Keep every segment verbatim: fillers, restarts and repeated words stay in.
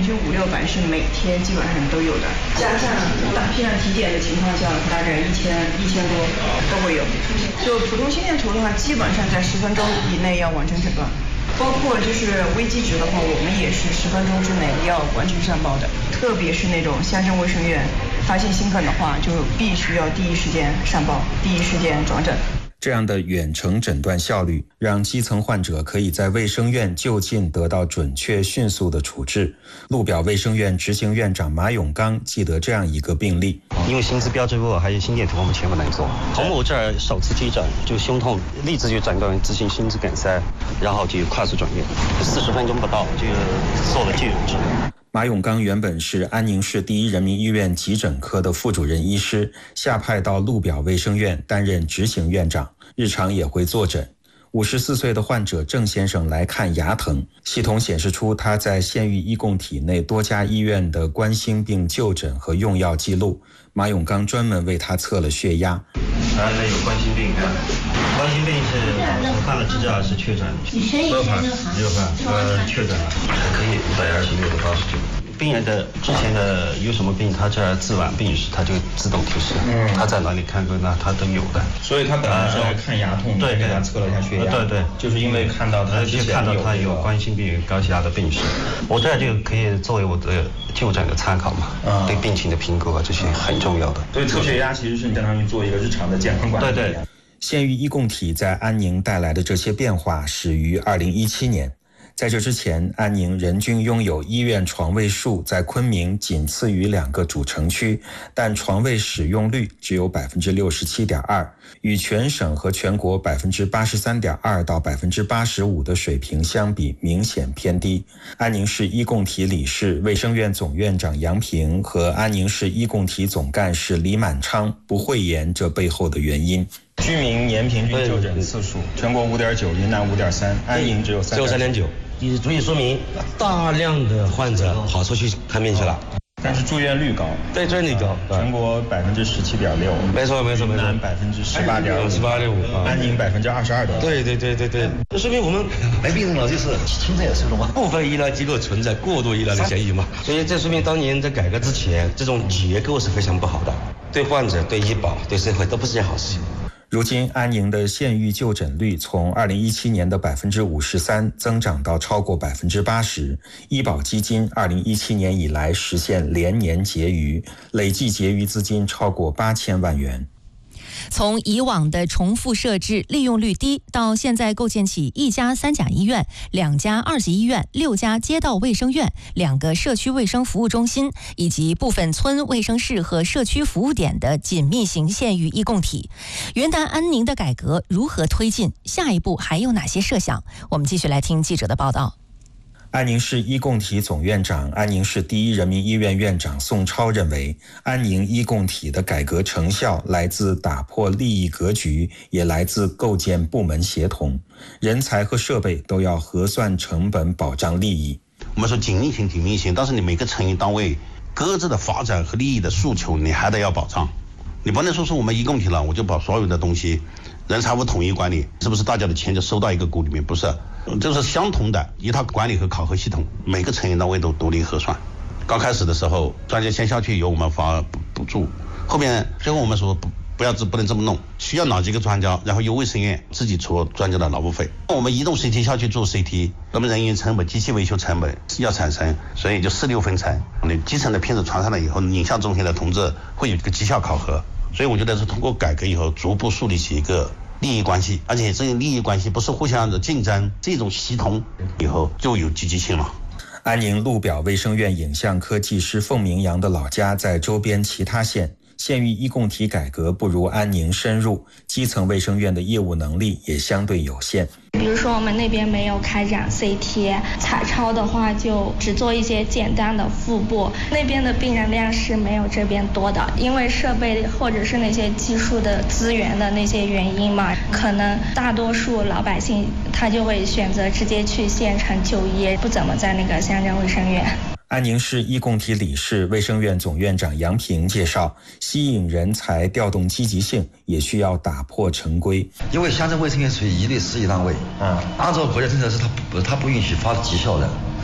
之五六百是每天基本上都有的，加上大批量体检的情况下，大概一千一千多都会有。就普通心电图的话，基本上在十分钟以内要完成诊断。包括就是危机值的话，我们也是十分钟之内要完成上报的。特别是那种乡镇卫生院发现心梗的话，就必须要第一时间上报，第一时间转诊。 这样的远程诊断效率，让基层患者可以在卫生院就近得到准确迅速的处置。鹿表卫生院执行院长马永刚记得这样一个病例， 因为薪资标志物还有心电图我们全部能做。从我这儿首次急诊就胸痛，立即就诊断急性心肌梗塞，然后就快速转院，四十分钟不到就做了救治。 马永刚原本是安宁市第一人民医院急诊科的副主任医师，下派到鹿表卫生院担任执行院长，日常也会坐诊。五十四岁的患者郑先生来看牙疼，系统显示出他在县域医共体内多家医院的冠心病就诊和用药记录。马永刚专门为他测了血压。 啊，那有冠心病，冠心病是我看了指甲是确诊，六盘六盘呃确诊了，还可以，一百二十六到八十九。病人的之前的有什么病，他这儿自晚病史，他就自动提示，嗯，他在哪里看过，那他都有的。 所以他本来是要看牙痛， 对， 给他测了一下血压， 对对， 就是因为看到他之前看到他有冠心病、高血压的病史，我这就可以作为我的就诊的参考嘛，嗯，对病情的评估啊，这些很重要的。 所以测血压其实是相当于做一个日常的健康管理。 对对。 县域医共体在安宁带来的这些变化始于二零一七年。在这之前，安宁人均拥有医院床位数在昆明仅次于两个主城区，但床位使用率只有 百分之六十七点二， 与全省和全国 百分之八十三点二 到 百分之八十五 的水平相比明显偏低。安宁市医共体理事、卫生院总院长杨平和安宁市医共体总干事李满昌不讳言这背后的原因。居民年平均就诊次数，全国 五点九， 云南 五点三， 安宁只有三点九， 也足以说明大量的患者跑出去看病去了。 但是住院率高， 对，住院率高， 全国 百分之十七点六， 没错没错没错， 云南 百分之十八点五， 十八点五， 安宁 百分之二十二点五， 对对对对对，这说明我们没病了，就是存在这种部分医疗机构存在过度医疗的嫌疑嘛，所以这说明当年在改革之前，这种结构是非常不好的，对患者、对医保、对社会都不是件好事情。 如今安宁的县域就诊率从二零一七年的 百分之五十三 增长到超过 百分之八十， 医保基金二零一七年以来实现连年结余，累计结余资金超过八千万元。 从以往的重复设置利用率低，到现在构建起一家三甲医院、两家二级医院、六家街道卫生院、两个社区卫生服务中心，以及部分村卫生室和社区服务点的紧密型县域医共体。云南安宁的改革如何推进？下一步还有哪些设想？我们继续来听记者的报道。 安宁市医共体总院长、安宁市第一人民医院院长宋超认为，安宁医共体的改革成效来自打破利益格局，也来自构建部门协同，人才和设备都要核算成本，保障利益。 我们说紧密型、紧密型，但是你每个成员单位各自的发展和利益的诉求，你还得要保障。你不能说是我们医共体了，我就把所有的东西人财务统一管理，是不是大家的钱就收到一个股里面？不是，这是相同的一套管理和考核系统，每个成员单位都独立核算。刚开始的时候，专家先下去由我们发补助，后面最后我们说不不要不能这么弄，需要哪几个专家，然后由卫生院自己出专家的劳务费。我们移动 C T 下去做 C T， 那么人员成本、机器维修成本要产生，所以就四六分成。你基层的片子传上来以后，影像中心的同志会有一个绩效考核。所以我觉得是通过改革以后，逐步树立起一个利益关系，而且这个利益关系不是互相的竞争，这种系统以后就有积极性了。 安宁鹿表卫生院影像科技师凤明阳的老家在周边其他县，县域医共体改革不如安宁深入，基层卫生院的业务能力也相对有限。 比如说我们那边没有开展 C T， 彩超的话就只做一些简单的腹部，那边的病人量是没有这边多的，因为设备或者是那些技术的资源的那些原因嘛，可能大多数老百姓他就会选择直接去县城就医，不怎么在那个乡镇卫生院。 安宁市医共体理事、卫生院总院长杨平介绍，吸引人才、调动积极性，也需要打破陈规。 因为乡镇卫生院属于一类事业单位，嗯，按照国家政策是它不它不允许发绩效的，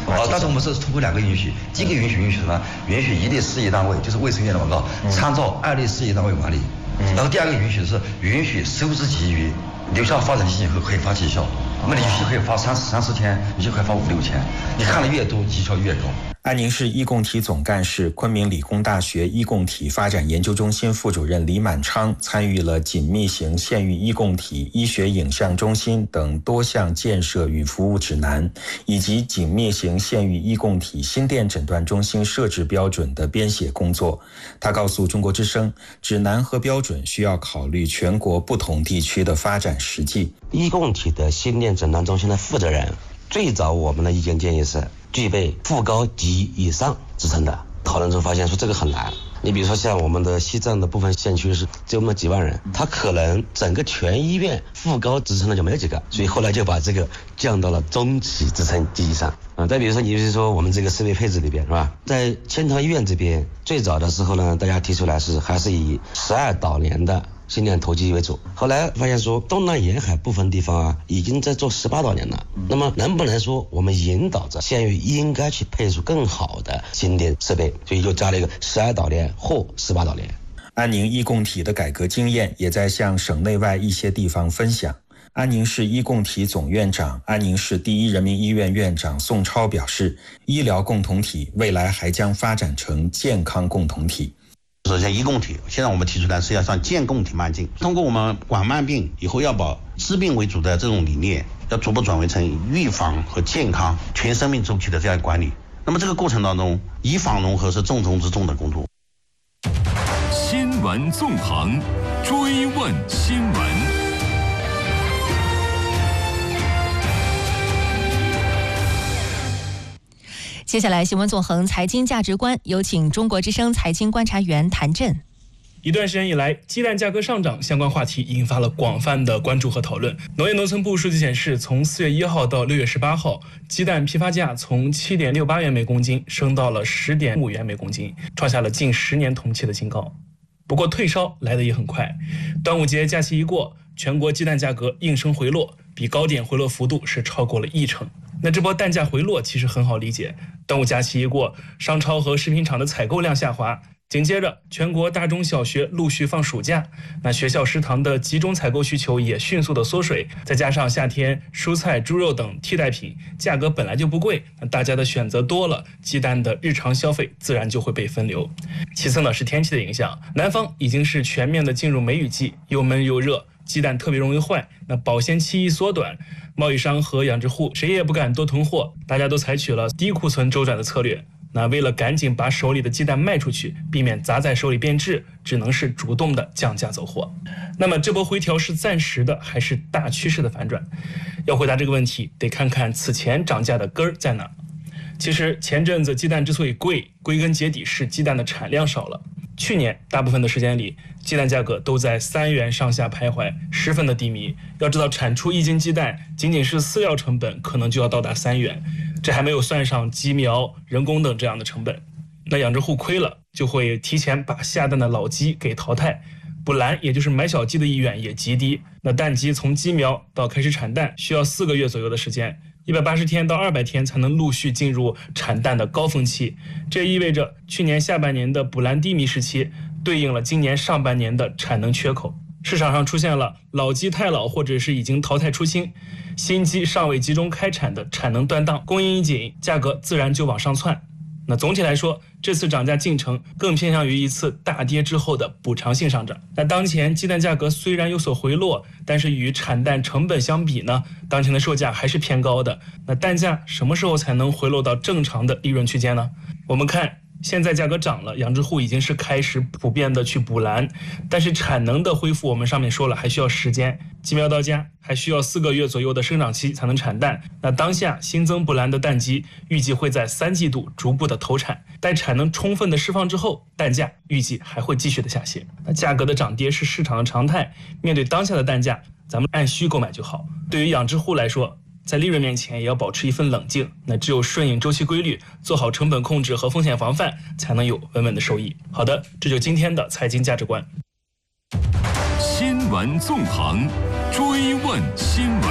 哦，但是我们是通过两个允许，第一个允许允许什么？允许一类事业单位，就是卫生院的广告，参照二类事业单位管理。然后第二个允许是允许收支结余，留下发展基金以后可以发绩效，那么你有些可以发三三四千，有些可以发五六千，你看的越多，绩效越高。 安宁市医共体总干事、昆明理工大学医共体发展研究中心副主任李满昌参与了紧密型县域医共体医学影像中心等多项建设与服务指南，以及紧密型县域医共体心电诊断中心设置标准的编写工作。他告诉中国之声，指南和标准需要考虑全国不同地区的发展实际。 医共体的心电诊断中心的负责人，最早我们的意见建议是具备副高级以上职称的。讨论中发现说这个很难，你比如说像我们的西藏的部分县区是只有那么几万人，他可能整个全医院副高职称的就没有几个，所以后来就把这个降到了中级职称及以上啊。再比如说你比如说我们这个设备配置里边是吧，在千条医院这边最早的时候呢，大家提出来是还是以十二导联的心电投机为主，后来发现说东南沿海部分地方啊已经在做十八导联了，那么能不能说我们引导着县域应该去配出更好的心电设备，所以就加了一个十二导联或十八导联。 安宁医共体的改革经验也在向省内外一些地方分享。安宁市医共体总院长、安宁市第一人民医院院长宋超表示，医疗共同体未来还将发展成健康共同体。 首先医共体现在我们提出来是要向健共体迈进，通过我们管慢病以后要把治病为主的这种理念，要逐步转为成预防和健康全生命周期的这样管理。那么这个过程当中，医防融合是重中之重的工作。 新闻纵横，追问新闻。 接下来新闻纵横财经价值观，有请中国之声财经观察员谭震。 一段时间以来，鸡蛋价格上涨相关话题引发了广泛的关注和讨论。农业农村部数据显示，从四月一号到六月十八号，鸡蛋批发价从七点六八元每公斤升到了十点五元每公斤，创下了近十年同期的新高。不过退烧来得也很快，端午节假期一过，全国鸡蛋价格应声回落，比高点回落幅度是超过了一成。那这波蛋价回落其实很好理解，端午假期一过，商超和食品厂的采购量下滑，紧接着全国大中小学陆续放暑假，那学校食堂的集中采购需求也迅速的缩水，再加上夏天蔬菜、猪肉等替代品价格本来就不贵，那大家的选择多了，鸡蛋的日常消费自然就会被分流。其次呢是天气的影响，南方已经是全面的进入梅雨季，又闷又热，鸡蛋特别容易坏，那保鲜期一缩短，贸易商和养殖户谁也不敢多囤货，大家都采取了低库存周转的策略。那为了赶紧把手里的鸡蛋卖出去，避免砸在手里变质，只能是主动的降价走货。那么这波回调是暂时的还是大趋势的反转？要回答这个问题，得看看此前涨价的根儿在哪。其实前阵子鸡蛋之所以贵，归根结底是鸡蛋的产量少了。去年大部分的时间里，鸡蛋价格都在三元上下徘徊，十分的低迷。要知道，产出一斤鸡蛋，仅仅是饲料成本可能就要到达三元，这还没有算上鸡苗、人工等这样的成本。那养殖户亏了，就会提前把下蛋的老鸡给淘汰，补栏也就是买小鸡的意愿也极低。那蛋鸡从鸡苗到开始产蛋，需要四个月左右的时间。一百八十天到二百天才能陆续进入产蛋的高峰期，这意味着去年下半年的补栏低迷时期，对应了今年上半年的产能缺口。市场上出现了老鸡太老或者是已经淘汰出清，新鸡尚未集中开产的产能断档，供应一紧，价格自然就往上窜。那总体来说，这次涨价进程更偏向于一次大跌之后的补偿性上涨。那当前鸡蛋价格虽然有所回落，但是与产蛋成本相比呢，当前的售价还是偏高的。那蛋价什么时候才能回落到正常的利润区间呢？我们看现在价格涨了，养殖户已经是开始普遍的去补栏，但是产能的恢复我们上面说了还需要时间，鸡苗到家还需要四个月左右的生长期才能产蛋。那当下新增补栏的蛋鸡预计会在三季度逐步的投产，待产能充分的释放之后，蛋价预计还会继续的下泻。那价格的涨跌是市场的常态，面对当下的蛋价，咱们按需购买就好。对于养殖户来说，在利润面前也要保持一份冷静，那只有顺应周期规律，做好成本控制和风险防范，才能有稳稳的收益。好的，这就今天的财经价值观。 新闻纵横，追问新闻。